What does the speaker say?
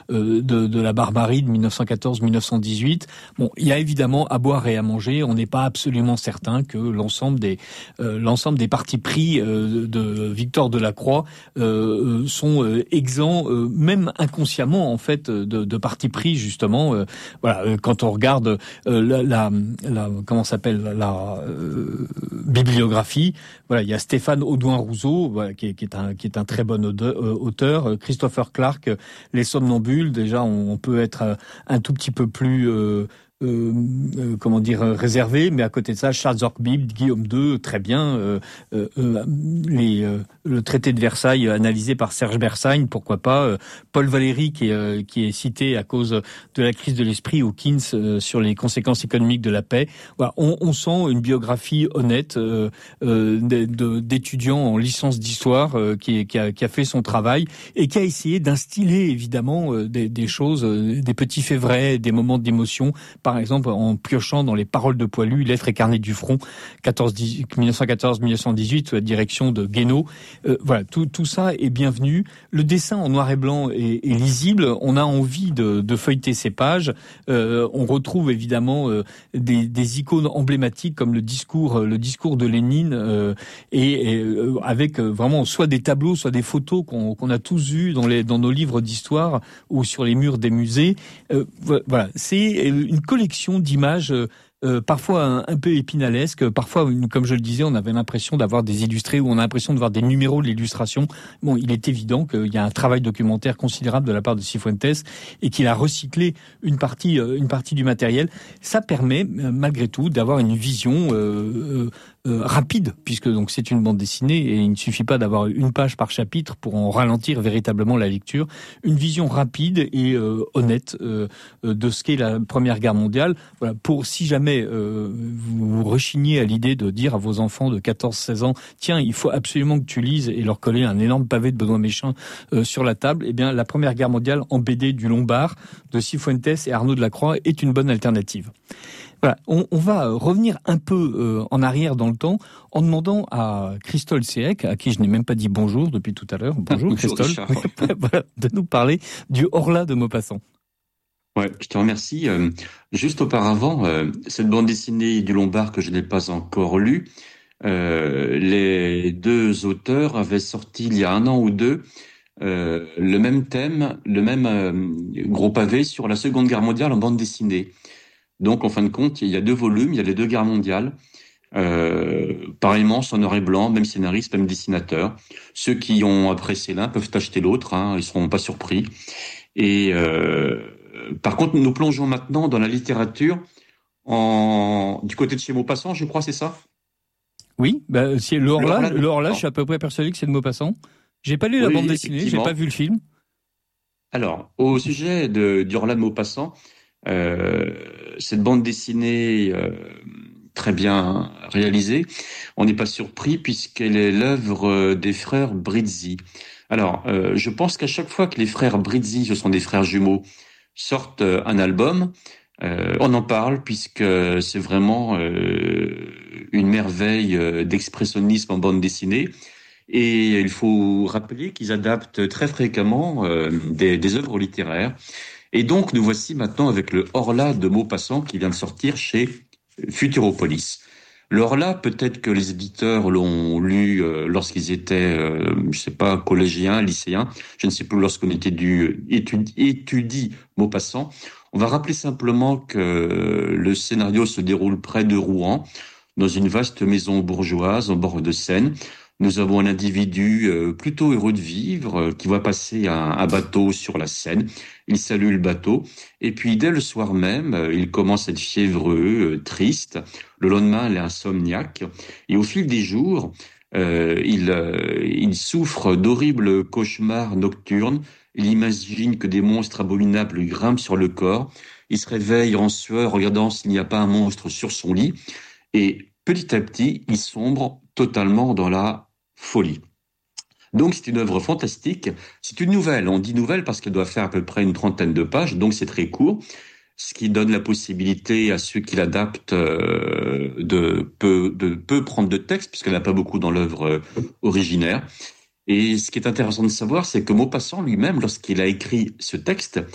de la barbarie de 1914-1918. Bon, il y a évidemment à boire et à manger. On n'est pas absolument certain que l'ensemble des partis pris de Victor Delacroix sont exempts, même inconsciemment en fait, de partis pris justement. Voilà, quand on regarde la bibliographie, voilà, il y a Stéphane Audouin-Rousseau, voilà, qui est un très bon auteur. Christopher Clark, Les Somnambules. Déjà, on peut être un tout petit peu plus réservé, mais à côté de ça, Charles Zorkbib, Guillaume II, très bien. Le traité de Versailles analysé par Serge Bersagne, pourquoi pas. Paul Valéry qui est cité à cause de la crise de l'esprit, Hawkins sur les conséquences économiques de la paix. Voilà, on sent une biographie honnête d'étudiant en licence d'histoire qui a fait son travail et qui a essayé d'instiller évidemment des choses, des petits faits vrais, des moments d'émotion. Par exemple, en piochant dans les paroles de Poilu, Lettres et carnets du front, 1914-1918, sous la direction de Guénaud. Voilà, tout ça est bienvenu. Le dessin en noir et blanc est lisible. On a envie de feuilleter ces pages. On retrouve évidemment des icônes emblématiques comme le discours de Lénine et avec vraiment soit des tableaux, soit des photos qu'on a tous vues dans nos livres d'histoire ou sur les murs des musées. Voilà, c'est une collection d'images parfois un peu épinalesques, parfois, comme je le disais, on avait l'impression d'avoir des illustrés ou on a l'impression de voir des numéros de l'illustration. Bon, il est évident qu'il y a un travail documentaire considérable de la part de Cifuentes et qu'il a recyclé une partie du matériel. Ça permet, malgré tout, d'avoir une vision rapide, puisque donc c'est une bande dessinée et il ne suffit pas d'avoir une page par chapitre pour en ralentir véritablement la lecture. Une vision rapide et honnête de ce qu'est la Première Guerre mondiale. Voilà, pour si jamais vous rechignez à l'idée de dire à vos enfants de 14-16 ans, tiens, il faut absolument que tu lises et leur coller un énorme pavé de Benoît Méchain sur la table, eh bien la Première Guerre mondiale en BD du Lombard de Cifuentes et Arnaud Delacroix est une bonne alternative. Voilà, on va revenir un peu en arrière dans le temps en demandant à Christol Séhec, à qui je n'ai même pas dit bonjour depuis tout à l'heure. Bonjour Christol, voilà, de nous parler du Horla de Maupassant. Ouais, je te remercie. Juste auparavant, cette bande dessinée du Lombard que je n'ai pas encore lue, les deux auteurs avaient sorti il y a 1 an ou 2 le même thème, le même gros pavé sur la Seconde Guerre mondiale en bande dessinée. Donc, en fin de compte, il y a 2 volumes, il y a les 2 guerres mondiales, pareillement, en noir et blanc, même scénariste, même dessinateur. Ceux qui ont apprécié l'un peuvent acheter l'autre, hein, ils seront pas surpris. Et par contre, nous plongeons maintenant dans la littérature du côté de chez Maupassant, je crois, c'est ça? Oui, c'est le Horla, je suis à peu près persuadé que c'est de Maupassant. J'ai pas lu la bande dessinée, j'ai pas vu le film. Alors, au sujet du Horla de Maupassant, cette bande dessinée très bien réalisée, on n'est pas surpris puisqu'elle est l'œuvre des frères Brizzi. Alors, je pense qu'à chaque fois que les frères Brizzi, ce sont des frères jumeaux, sortent un album, on en parle puisque c'est vraiment une merveille d'expressionnisme en bande dessinée. Et il faut rappeler qu'ils adaptent très fréquemment des œuvres littéraires. Et donc, nous voici maintenant avec le Horla de Maupassant qui vient de sortir chez Futuropolis. Le Horla, peut-être que les éditeurs l'ont lu lorsqu'ils étaient, je sais pas, collégiens, lycéens, je ne sais plus, lorsqu'on étudie Maupassant. On va rappeler simplement que le scénario se déroule près de Rouen, dans une vaste maison bourgeoise en bord de Seine. Nous avons un individu plutôt heureux de vivre qui voit passer un bateau sur la Seine. Il salue le bateau et puis dès le soir même, il commence à être fiévreux, triste. Le lendemain, il est insomniaque et au fil des jours, il souffre d'horribles cauchemars nocturnes. Il imagine que des monstres abominables lui grimpent sur le corps. Il se réveille en sueur, regardant s'il n'y a pas un monstre sur son lit. Et petit à petit, il sombre totalement dans la folie. Donc c'est une œuvre fantastique. C'est une nouvelle. On dit nouvelle parce qu'elle doit faire à peu près une 30aine de pages, donc c'est très court, ce qui donne la possibilité à ceux qui l'adaptent de peu prendre de texte, puisqu'elle n'a pas beaucoup dans l'œuvre originaire. Et ce qui est intéressant de savoir, c'est que Maupassant lui-même, lorsqu'il a écrit ce texte,